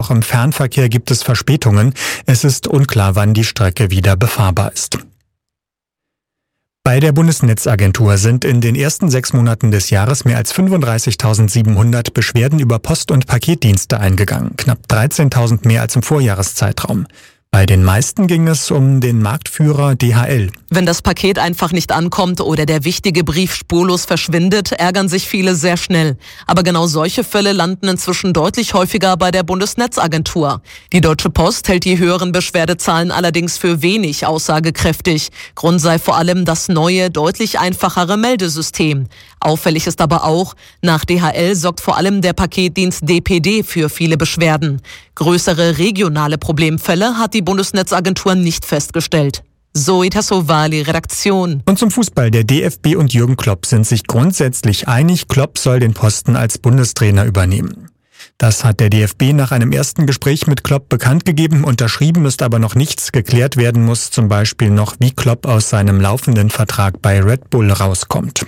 Auch im Fernverkehr gibt es Verspätungen. Es ist unklar, wann die Strecke wieder befahrbar ist. Bei der Bundesnetzagentur sind in den ersten 6 Monaten des Jahres mehr als 35.700 Beschwerden über Post- und Paketdienste eingegangen. Knapp 13.000 mehr als im Vorjahreszeitraum. Bei den meisten ging es um den Marktführer DHL. Wenn das Paket einfach nicht ankommt oder der wichtige Brief spurlos verschwindet, ärgern sich viele sehr schnell. Aber genau solche Fälle landen inzwischen deutlich häufiger bei der Bundesnetzagentur. Die Deutsche Post hält die höheren Beschwerdezahlen allerdings für wenig aussagekräftig. Grund sei vor allem das neue, deutlich einfachere Meldesystem. Auffällig ist aber auch, nach DHL sorgt vor allem der Paketdienst DPD für viele Beschwerden. Größere regionale Problemfälle hat die Bundesnetzagentur nicht festgestellt. Zoe Tassovali, Redaktion. Und zum Fußball. Der DFB und Jürgen Klopp sind sich grundsätzlich einig. Klopp soll den Posten als Bundestrainer übernehmen. Das hat der DFB nach einem ersten Gespräch mit Klopp bekannt gegeben. Unterschrieben ist aber noch nichts. Geklärt werden muss zum Beispiel noch, wie Klopp aus seinem laufenden Vertrag bei Red Bull rauskommt.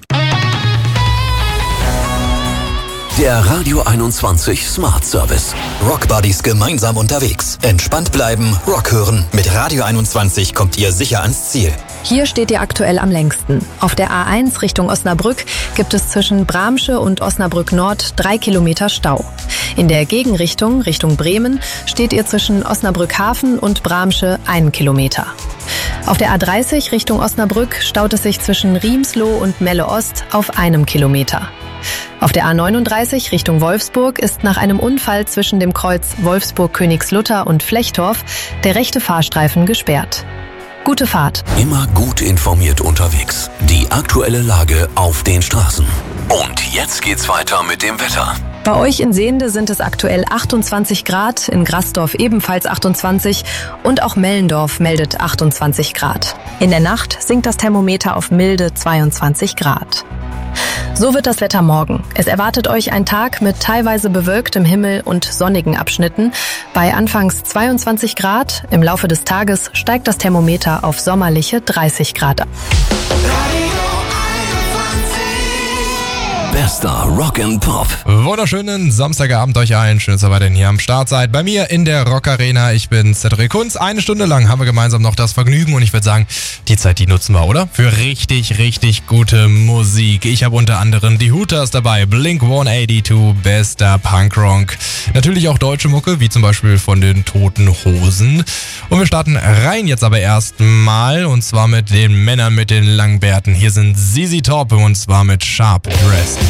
Der Radio 21 Smart Service. Rock Buddies gemeinsam unterwegs. Entspannt bleiben, Rock hören. Mit Radio 21 kommt ihr sicher ans Ziel. Hier steht ihr aktuell am längsten. Auf der A1 Richtung Osnabrück gibt es zwischen Bramsche und Osnabrück Nord 3 Kilometer Stau. In der Gegenrichtung, Richtung Bremen, steht ihr zwischen Osnabrück Hafen und Bramsche 1 Kilometer. Auf der A30 Richtung Osnabrück staut es sich zwischen Riemsloh und Melle Ost auf 1 Kilometer. Auf der A39 Richtung Wolfsburg ist nach einem Unfall zwischen dem Kreuz Wolfsburg-Königslutter und Flechtorf der rechte Fahrstreifen gesperrt. Gute Fahrt. Immer gut informiert unterwegs. Die aktuelle Lage auf den Straßen. Und jetzt geht's weiter mit dem Wetter. Bei euch in Sehnde sind es aktuell 28 Grad, in Grasdorf ebenfalls 28 und auch Mellendorf meldet 28 Grad. In der Nacht sinkt das Thermometer auf milde 22 Grad. So wird das Wetter morgen. Es erwartet euch ein Tag mit teilweise bewölktem Himmel und sonnigen Abschnitten. Bei anfangs 22 Grad, im Laufe des Tages steigt das Thermometer auf sommerliche 30 Grad. Bester Rock and Pop. Wunderschönen Samstagabend euch allen. Schön, dass ihr weiterhin hier am Start seid. Bei mir in der Rock Arena. Ich bin Cedric Kunz. 1 Stunde lang haben wir gemeinsam noch das Vergnügen. Und ich würde sagen, die Zeit, die nutzen wir, oder? Für richtig, richtig gute Musik. Ich habe unter anderem die Hooters dabei. Blink 182, bester Punkrock. Natürlich auch deutsche Mucke, wie zum Beispiel von den Toten Hosen. Und wir starten rein jetzt aber erstmal. Und zwar mit den Männern mit den langen Bärten. Hier sind ZZ Top und zwar mit Sharp Dressed.